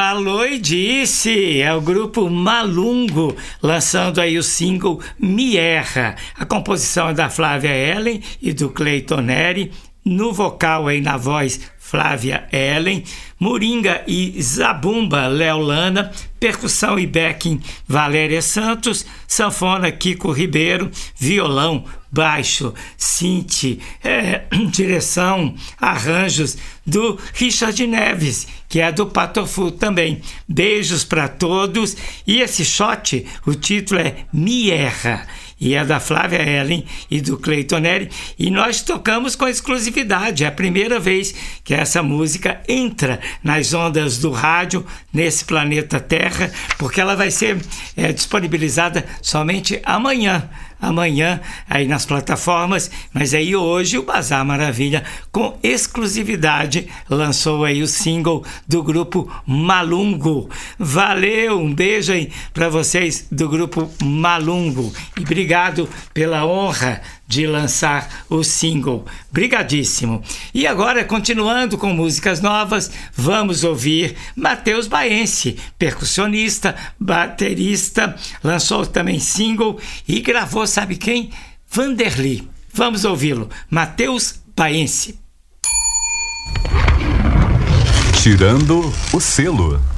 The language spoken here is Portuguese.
Falou e disse, é o grupo Malungo, lançando aí o single Me Erra. A composição é da Flávia Ellen e do Cleiton Neri, no vocal aí na voz Flávia Ellen, Moringa e Zabumba, Léo Lana, percussão e backing Valéria Santos, sanfona Kiko Ribeiro, violão, baixo, synth, direção, arranjos do Richard Neves, que é do Patofu também. Beijos para todos. E esse shot, o título é Me Erra, e é da Flávia Ellen e do Cleiton Neri, e nós tocamos com exclusividade. É a primeira vez que essa música entra nas ondas do rádio nesse planeta Terra, porque ela vai ser disponibilizada somente amanhã aí nas plataformas, mas aí hoje o Bazar Maravilha com exclusividade lançou aí o single do grupo Malungo. Valeu, um beijo aí para vocês do grupo Malungo e obrigado pela honra de lançar o single. Brigadíssimo. E agora, continuando com músicas novas, vamos ouvir Matheus Baense, percussionista, baterista, lançou também single e gravou, sabe quem? Vanderly. Vamos ouvi-lo. Matheus Baense. Tirando o selo.